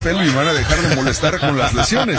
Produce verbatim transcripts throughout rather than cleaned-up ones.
pelo y van a dejar de molestar con las lesiones.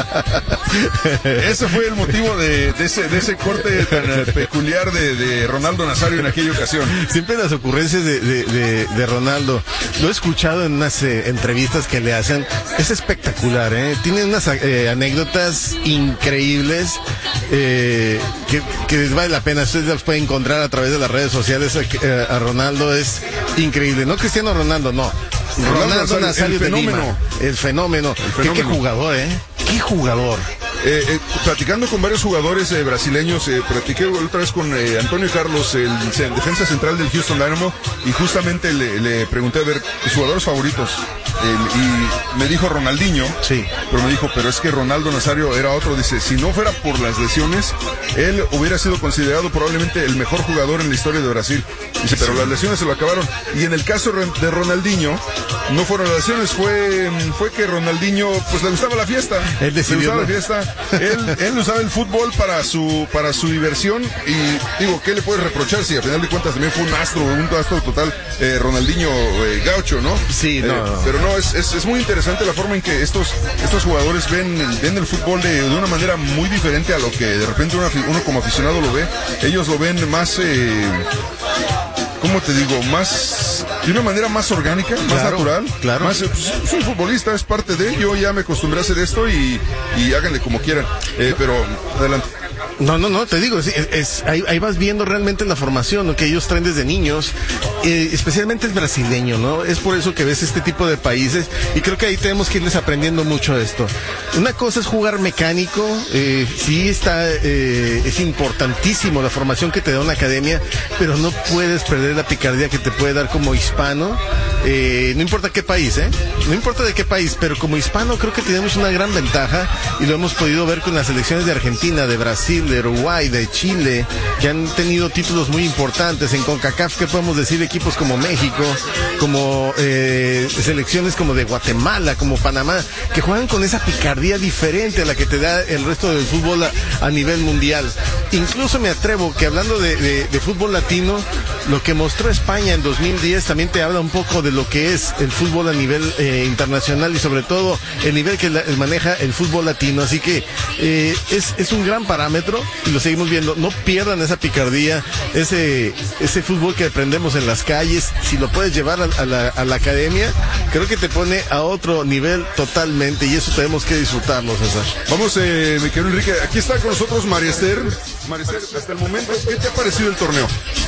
Ese fue el motivo de, de, ese, de ese corte tan peculiar de, de Ronaldo Nazario en aquella ocasión. Siempre las ocurrencias de, de, de, de Ronaldo, lo he escuchado en unas eh, entrevistas que le hacen, es espectacular, ¿eh? Tiene unas eh, anécdotas increíbles eh, que, que vale la pena, ustedes las pueden encontrar a través de las redes sociales. Eh, a Ronaldo es increíble, no Cristiano Ronaldo, no. Ronaldo, Ronaldo Nazario, Nazario el fenómeno. de Lima, el fenómeno. El fenómeno. ¿Qué, qué jugador, ¿eh? ¿Qué jugador? Eh, eh, platicando con varios jugadores eh, brasileños, eh, platiqué otra vez con eh, Antonio Carlos, el, el defensa central del Houston Dynamo, y justamente le, le pregunté a ver sus jugadores favoritos, eh, y me dijo Ronaldinho, sí, pero me dijo, pero es que Ronaldo Nazario era otro. Dice, si no fuera por las lesiones, él hubiera sido considerado probablemente el mejor jugador en la historia de Brasil. Dice, pero sí, las lesiones se lo acabaron. Y en el caso de Ronaldinho, no fueron las lesiones, fue, fue que Ronaldinho, pues le gustaba la fiesta. Él decidió, le gustaba la fiesta. Él, él usaba el fútbol para su, para su diversión, y digo, ¿qué le puedes reprochar si a final de cuentas también fue un astro, un astro total, eh, Ronaldinho eh, gaucho, ¿no? Sí, no, eh, no. Pero no, es, es, es muy interesante la forma en que estos, estos jugadores ven, ven el fútbol de, de una manera muy diferente a lo que de repente uno, uno como aficionado lo ve. Ellos lo ven más, eh, ¿cómo te digo? Más, de una manera más orgánica, más claro, natural. Claro. Más, pues, soy futbolista, es parte de, yo ya me acostumbré a hacer esto y, y háganle como quieran. Eh, pero, adelante. No, no, no, te digo, es, es, ahí, ahí vas viendo realmente la formación, ¿no?, que ellos traen desde niños, eh, especialmente el brasileño, ¿no? Es por eso que ves este tipo de países, y creo que ahí tenemos que irles aprendiendo mucho esto. Una cosa es jugar mecánico, eh, sí está, eh, es importantísimo la formación que te da una academia, pero no puedes perder la picardía que te puede dar como hispano, eh, no importa qué país, ¿eh? No importa de qué país, pero como hispano creo que tenemos una gran ventaja, y lo hemos podido ver con las selecciones de Argentina, de Brasil, de Uruguay, de Chile, que han tenido títulos muy importantes. En CONCACAF, ¿qué podemos decir? Equipos como México, como eh, selecciones como de Guatemala, como Panamá, que juegan con esa picardía diferente a la que te da el resto del fútbol a, a nivel mundial. Incluso me atrevo que, hablando de, de, de fútbol latino, lo que mostró España en dos mil diez también te habla un poco de lo que es el fútbol a nivel eh, internacional, y sobre todo el nivel que la, maneja el fútbol latino. Así que eh, es, es un gran parámetro, y lo seguimos viendo. No pierdan esa picardía, ese ese fútbol que aprendemos en las calles. Si lo puedes llevar a, a, la, a la academia, creo que te pone a otro nivel totalmente, y eso tenemos que disfrutarlo, César. Vamos, eh, mi querido Enrique, aquí está con nosotros María Esther. María Esther, hasta el momento, ¿qué te ha parecido el torneo?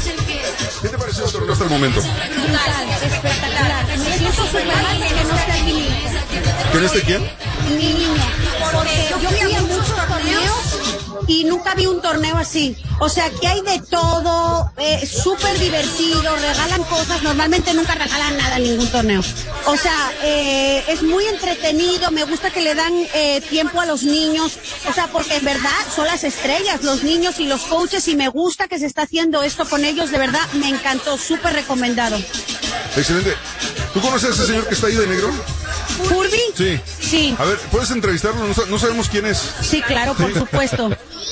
¿Qué te ha parecido el torneo hasta el momento? Brutal, espectacular. Me siento súper mal de que no esté mi niña. ¿Con este quién? Mi niña. Porque yo fui a muchos torneos y nunca vi un torneo así. O sea, que hay de todo, eh, súper divertido, regalan cosas. Normalmente nunca regalan nada en ningún torneo. O sea, eh, es muy entretenido, me gusta que le dan eh, tiempo a los niños. O sea, porque en verdad son las estrellas, los niños y los coaches, y me gusta que se está haciendo esto con ellos. De verdad, me encantó, súper recomendado. Excelente. ¿Tú conoces a ese señor que está ahí de negro? ¿Furby? Sí. Sí. A ver, ¿puedes entrevistarlo? No, no sabemos quién es. Sí, claro, por ¿Sí? supuesto.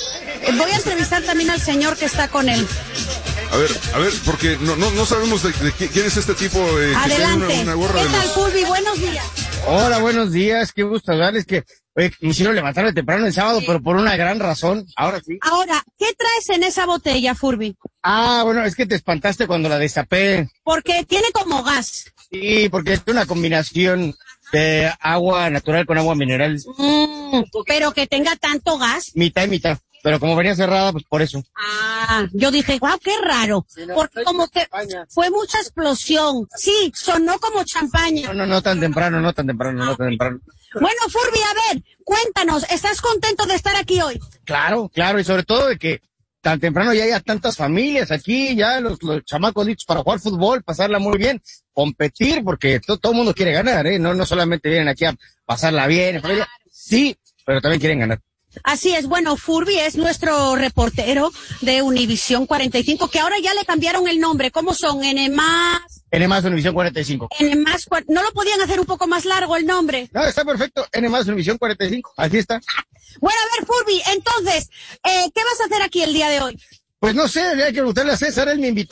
Voy a entrevistar también al señor que está con él. A ver, a ver, porque no no, no sabemos de, de quién es este tipo. Eh, Adelante. Que tiene una, una gorra ¿Qué de tal, los... Furby? Buenos días. Hola, buenos días, qué gusto darles que oye, me hicieron levantarme temprano el sábado, pero por una gran razón. Ahora sí. Ahora, ¿qué traes en esa botella, Furby? Ah, bueno, es que te espantaste cuando la destapé. Porque tiene como gas. Sí, porque es una combinación de agua natural con agua mineral. Mm, pero que tenga tanto gas. Mitad y mitad. Pero como venía cerrada, pues por eso. Ah, yo dije, wow, qué raro. Porque como que fue mucha explosión. Sí, sonó como champaña. No, no, no tan temprano, no tan temprano, no tan temprano. Bueno, Furby, a ver, cuéntanos, ¿estás contento de estar aquí hoy? Claro, claro, y sobre todo de que tan temprano ya haya tantas familias aquí, ya los, los chamacos listos para jugar fútbol, pasarla muy bien, competir, porque to, todo el mundo quiere ganar, ¿eh? No, no solamente vienen aquí a pasarla bien, familia. Sí, pero también quieren ganar. Así es, bueno, Furby es nuestro reportero de Univisión cuarenta y cinco, que ahora ya le cambiaron el nombre. ¿Cómo son? N más... N más Univisión cuarenta y cinco. N más... ¿No lo podían hacer un poco más largo el nombre? No, está perfecto. N más Univisión cuarenta y cinco. Aquí está. Bueno, a ver, Furby, entonces, eh, ¿qué vas a hacer aquí el día de hoy? Pues no sé, había que preguntarle a César, él me invitó.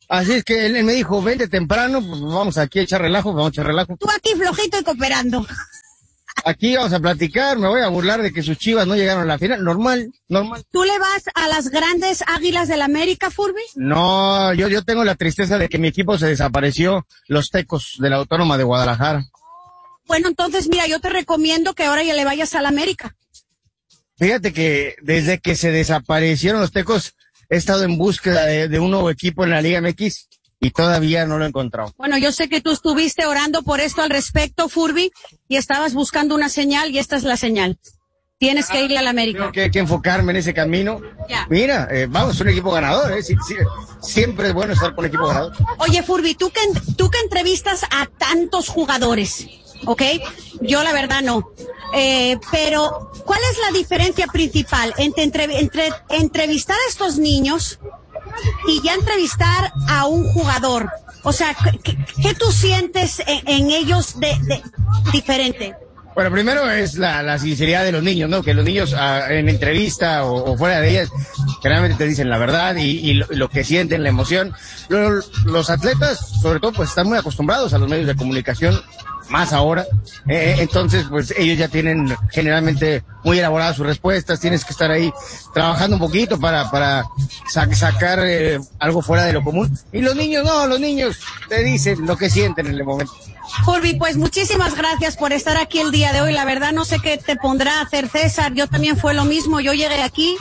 Así es que él, él me dijo, vente temprano, pues vamos aquí a echar relajo, vamos a echar relajo. Tú aquí flojito y cooperando. Aquí vamos a platicar, me voy a burlar de que sus Chivas no llegaron a la final, normal, normal. ¿Tú le vas a las grandes Águilas del América, Furby? No, yo, yo tengo la tristeza de que mi equipo se desapareció, los Tecos de la Autónoma de Guadalajara. Bueno, entonces mira, yo te recomiendo que ahora ya le vayas a la América. Fíjate que desde que se desaparecieron los Tecos, he estado en búsqueda de, de un nuevo equipo en la Liga M X y todavía no lo he encontrado. Bueno, yo sé que tú estuviste orando por esto al respecto, Furby, y estabas buscando una señal y esta es la señal. Tienes que irle a la América. Tengo que, que enfocarme en ese camino. Ya. Mira, eh, vamos, un equipo ganador, ¿eh? Sí, sí, siempre es bueno estar con un equipo ganador. Oye, Furby, tú que, tú que entrevistas a tantos jugadores, ¿ok? Yo la verdad no. Eh, pero, ¿cuál es la diferencia principal entre, entre, entre entrevistar a estos niños y ya entrevistar a un jugador? O sea, ¿qué, qué tú sientes en, en ellos de, de diferente? Bueno, primero es la, la sinceridad de los niños, ¿no? Que los niños ah, en entrevista o, o fuera de ellas, generalmente te dicen la verdad y, y lo, lo que sienten, la emoción. Los, los atletas, sobre todo, pues están muy acostumbrados a los medios de comunicación, más ahora, eh, entonces pues ellos ya tienen generalmente muy elaboradas sus respuestas, tienes que estar ahí trabajando un poquito para para sa- sacar eh, algo fuera de lo común, y los niños no, los niños te dicen lo que sienten en el momento. Furby, pues muchísimas gracias por estar aquí el día de hoy, la verdad no sé qué te pondrá a hacer César, yo también fue lo mismo, yo llegué aquí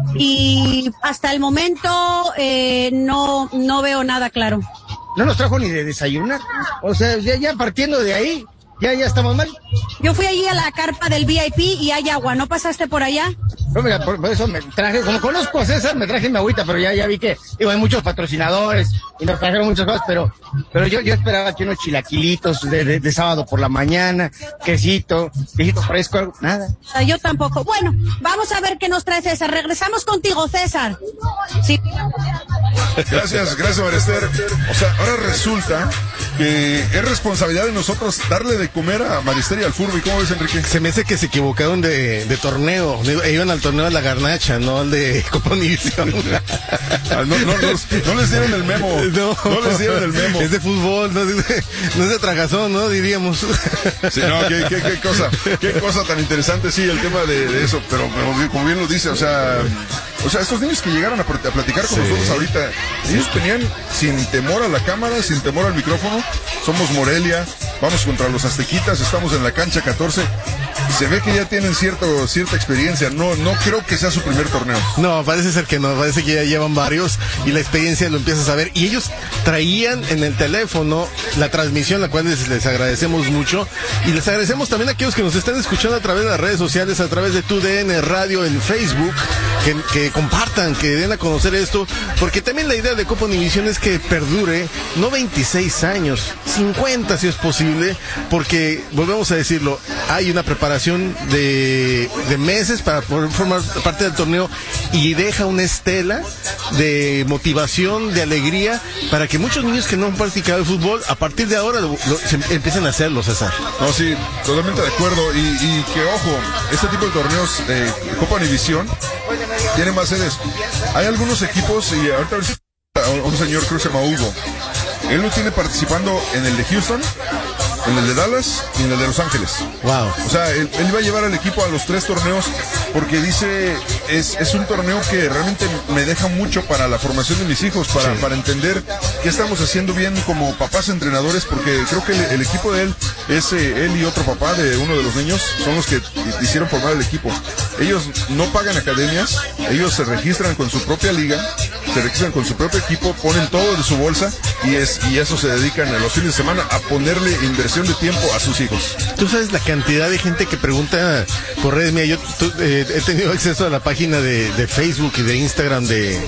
y hasta el momento eh, no, no veo nada claro. No nos trajo ni de desayunar. O sea, ya, ya partiendo de ahí, ya, ya estamos mal. Yo fui allí a la carpa del V I P y hay agua, ¿no pasaste por allá? No, mira, por, por eso me traje, como conozco a César, me traje mi agüita, pero ya, ya vi que, digo, hay muchos patrocinadores y nos trajeron muchas cosas, pero, pero yo, yo esperaba que unos chilaquilitos de, de, de sábado por la mañana, quesito, quesito fresco, algo, nada. Ah, yo tampoco. Bueno, vamos a ver qué nos trae César. Regresamos contigo, César. Sí. Gracias, gracias, Marester. O sea, ahora resulta que es responsabilidad de nosotros darle de comer a Marester y al Furby. ¿Cómo ves, Enrique? Se me hace que se equivocaron de, de torneo. Iban al torneo de la garnacha, no al de Copa Univisión. No, no, no, no les dieron el memo. No, no les dieron el memo. Es de fútbol, no, no es de tragazón, ¿no? Diríamos. Sí, no, qué, qué, qué cosa, qué cosa tan interesante, sí, el tema de, de eso, pero como, como bien lo dice, o sea, o sea, estos niños que llegaron a, a platicar con sí. nosotros ahorita, ellos venían sin temor a la cámara, sin temor al micrófono. Somos Morelia, vamos contra los Aztequitas, estamos en la cancha catorce. Se ve que ya tienen cierto, cierta experiencia. No, no creo que sea su primer torneo. No, parece ser que no, parece que ya llevan varios y la experiencia lo empiezas a ver. Y ellos traían en el teléfono la transmisión, la cual les, les agradecemos mucho. Y les agradecemos también a aquellos que nos están escuchando a través de las redes sociales, a través de Tu D N Radio en Facebook, que, que compartan, que den a conocer esto, porque también la idea de Copa Univisión es que perdure, no veintiséis años, cincuenta si es posible, porque, volvemos a decirlo, hay una preparación de, de meses para poder formar parte del torneo y deja una estela de motivación, de alegría, para que muchos niños que no han practicado el fútbol, a partir de ahora lo, lo, se empiecen a hacerlo, César. No, sí, totalmente de acuerdo, y, y que ojo, este tipo de torneos de Copa Univisión tiene más sedes. Hay algunos equipos, y ahorita un señor creo que se llama Hugo, él lo tiene participando en el de Houston, en el de Dallas y en el de Los Ángeles. Wow. O sea, él, él va a llevar al equipo a los tres torneos porque dice, es, es un torneo que realmente me deja mucho para la formación de mis hijos, para, sí. para entender qué estamos haciendo bien como papás entrenadores, porque creo que el, el equipo de él es eh, él y otro papá de uno de los niños, son los que hicieron formar el equipo. Ellos no pagan academias, ellos se registran con su propia liga, se registran con su propio equipo, ponen todo de su bolsa y es y eso se dedican a los fines de semana a ponerle inversión de tiempo a sus hijos. Tú sabes la cantidad de gente que pregunta por redes. Mira, yo tú, eh, he tenido acceso a la página de, de Facebook y de Instagram de,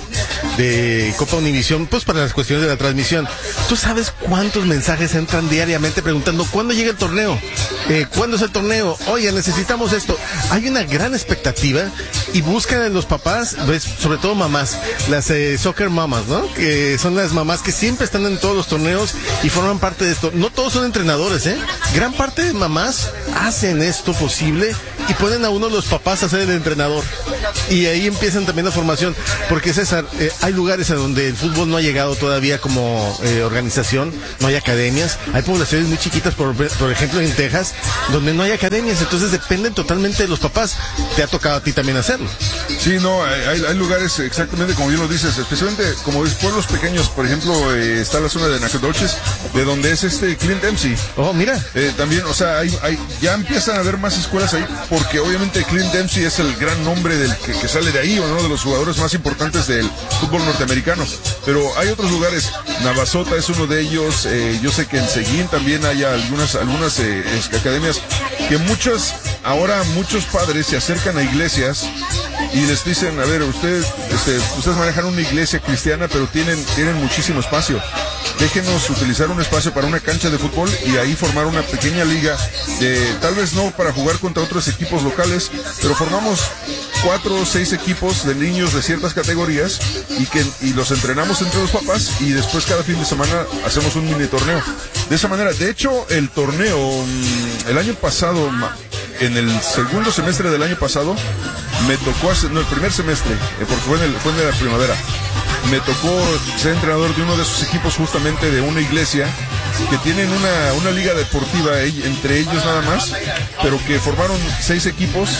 de Copa Univisión, pues para las cuestiones de la transmisión. ¿Tú sabes cuántos mensajes entran diariamente preguntando cuándo llega el torneo? Eh, ¿Cuándo es el torneo? Oye, necesitamos esto. Hay una gran expectativa y buscan en los papás, pues, sobre todo mamás, las eh, soccer mamas, ¿no? Que son las mamás que siempre están en todos los torneos y forman parte de esto. No todos son entrenadores, ¿eh? Gran parte de mamás hacen esto posible y ponen a uno de los papás a ser el entrenador. Y ahí empiezan también la formación, porque César, eh, hay lugares en donde el fútbol no ha llegado todavía como eh, organización, no hay academias, hay poblaciones muy chiquitas, por, por ejemplo en Texas, donde no hay academias, entonces dependen totalmente de los papás. Te ha tocado a ti también hacerlo. Sí, no, hay, hay lugares exactamente como bien lo dices, especialmente como es pueblos pequeños, por ejemplo, eh, está la zona de Nacogdoches, de donde es este Clint Dempsey. Oh, mira. Eh, también, o sea, hay, hay, ya empiezan a haber más escuelas ahí, porque obviamente Clint Dempsey es el gran nombre del que, que sale de ahí, uno de los jugadores más importantes del fútbol norteamericano. Pero hay otros lugares, Navasota es uno de ellos, eh, yo sé que en Seguín también hay algunas, algunas eh, academias, que muchas, ahora muchos padres se acercan a iglesias y les dicen, a ver, usted, este, ustedes manejan una iglesia cristiana, pero tienen, tienen muchísimo espacio. Déjenos utilizar un espacio para una cancha de fútbol y ahí formar una pequeña liga, de, tal vez no para jugar contra otros equipos locales, pero formamos cuatro o seis equipos de niños de ciertas categorías y que y los entrenamos entre los papás y después cada fin de semana hacemos un mini torneo. De esa manera, de hecho, el torneo, el año pasado, en el segundo semestre del año pasado, me tocó hacer, no, el primer semestre, eh, porque fue en, el, fue en la primavera, me tocó ser entrenador de uno de esos equipos justamente de una iglesia que tienen una, una liga deportiva entre ellos nada más, pero que formaron seis equipos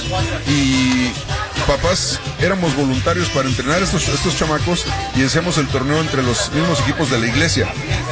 y papás éramos voluntarios para entrenar estos, estos chamacos y hacíamos el torneo entre los mismos equipos de la iglesia.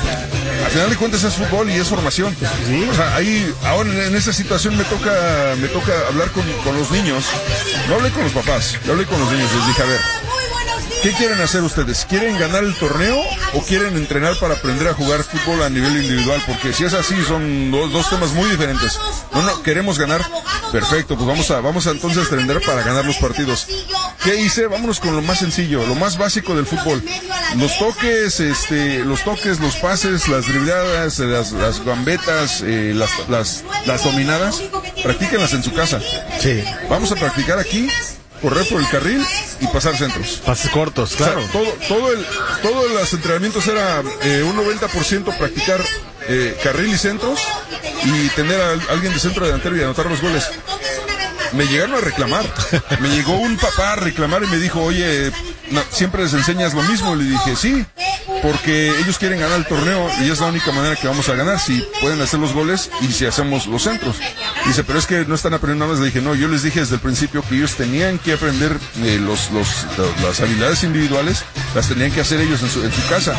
Al final de cuentas es fútbol y es formación. ¿Sí? O sea, ahí, ahora en esa situación me toca, me toca hablar con, con los niños. No hablé con los papás, yo hablé con los niños, les dije, a ver, ¿qué quieren hacer ustedes? ¿Quieren ganar el torneo o quieren entrenar para aprender a jugar fútbol a nivel individual? Porque si es así, son dos, dos temas muy diferentes. No, no, queremos ganar. Perfecto, pues vamos a, vamos a entonces aprender para ganar los partidos. ¿Qué hice? Vámonos con lo más sencillo, lo más básico del fútbol. Los toques, este, los toques, los pases, las dribladas, las, las gambetas, eh, las, las, las dominadas, practíquenlas en su casa. Sí. Vamos a practicar aquí, correr por el carril y pasar centros. Pases cortos, claro. O sea, todo, todo el, todos los entrenamientos era eh, un noventa por ciento practicar eh, carril y centros y tener a alguien de centro delantero y anotar los goles. Me llegaron a reclamar. Me llegó un papá a reclamar y me dijo, oye, no, siempre les enseñas lo mismo. Le dije, sí, porque ellos quieren ganar el torneo y es la única manera que vamos a ganar, si pueden hacer los goles y si hacemos los centros. Dice, pero es que no están aprendiendo nada más. Le dije, no, yo les dije desde el principio que ellos tenían que aprender eh, los, los, las habilidades individuales, las tenían que hacer ellos en su, en su casa.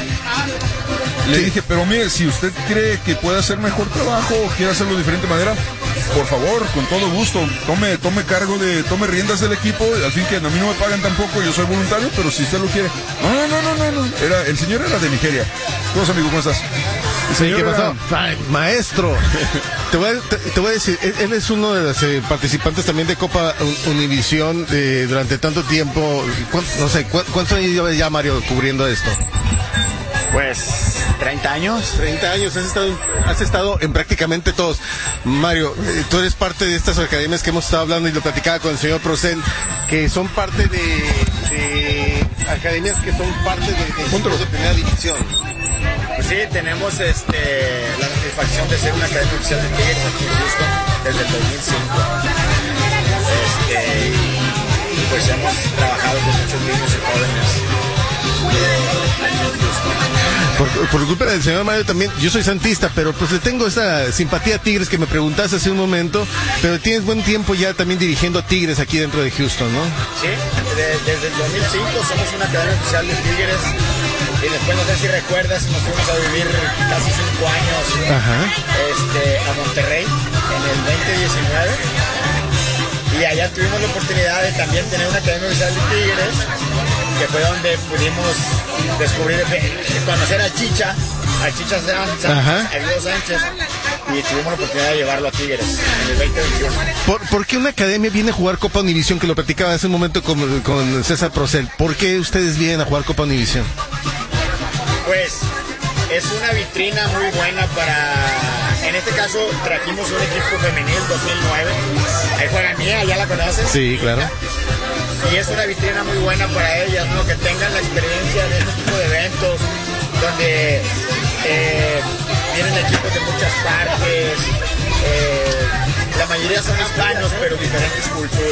Le sí. dije, pero mire, si usted cree que puede hacer mejor trabajo o quiere hacerlo de diferente manera, por favor, con todo gusto, tome, tome cargo de, tome riendas del equipo, al fin que a mí no me pagan tampoco, yo soy voluntario, pero si usted lo quiere. No, no, no, no, no, no. Era, el señor era de Nigeria. ¿Cómo estás, amigo? ¿Cómo estás? Sí, ¿qué pasó? Era... Ay, maestro, te voy, a, te, te voy a decir, él es uno de los eh, participantes también de Copa Univisión eh, durante tanto tiempo. No sé, ¿cu ¿cuántos años llevas ya, Mario, cubriendo esto? Pues treinta años. treinta años, has estado, has estado en prácticamente todos. Mario, eh, tú eres parte de estas academias que hemos estado hablando y lo platicaba con el señor Procel, que son parte de, de academias que son parte de, de equipos de primera división. Pues sí, tenemos este, la satisfacción de ser una academia oficial de Tigres aquí en Houston desde el dos mil cinco. Este, y pues hemos trabajado con muchos niños y jóvenes. Por, por culpa del señor Mario también, yo soy santista, pero pues le tengo esa simpatía a Tigres que me preguntaste hace un momento, pero tienes buen tiempo ya también dirigiendo a Tigres aquí dentro de Houston, ¿no? Sí, de, desde el dos mil cinco somos una academia oficial de Tigres y después no sé si recuerdas, nos fuimos a vivir casi cinco años Ajá. Este, a Monterrey en el veinte diecinueve. Y allá tuvimos la oportunidad de también tener una academia oficial de Tigres, que fue donde pudimos descubrir, conocer a Chicha, a Chicha Sánchez, a Guido Sánchez, y tuvimos la oportunidad de llevarlo a Tigres en el veinte veintiuno. ¿Por, ¿Por qué una academia viene a jugar Copa Univisión, que lo platicaba hace un momento con, con César Procel? ¿Por qué ustedes vienen a jugar Copa Univisión? Pues es una vitrina muy buena para... En este caso trajimos un equipo femenil dos mil nueve. Ahí juega Mía, ¿ya la conoces? Sí, claro. Y es una vitrina muy buena para ellas, ¿no? Que tengan la experiencia de este tipo de eventos, donde eh, vienen equipos de muchas partes, eh, la mayoría son hispanos, pero diferentes culturas.